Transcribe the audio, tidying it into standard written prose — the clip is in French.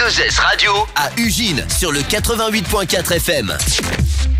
2S Radio à Ugine sur le 88.4 FM.